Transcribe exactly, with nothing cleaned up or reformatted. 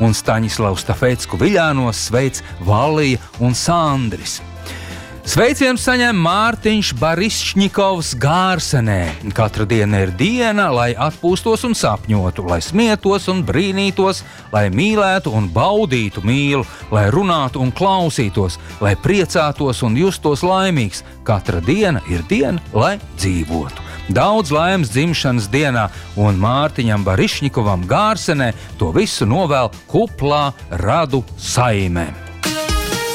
un Staņislavs Stafecku Viļānos sveic Vallija un Sandris. Sveicienus saņem Mārtiņš Barišņikovs Gārsenē. Katra diena ir diena, lai atpūstos un sapņotu, lai smietos un brīnītos, lai mīlētu un baudītu mīlu, lai runātu un klausītos, lai priecātos un justos laimīgs. Katra diena ir diena, lai dzīvotu. Daudz laimes dzimšanas dienā, un Mārtiņam Barišņikovam Gārsenē to visu novēl kuplā radu saimē.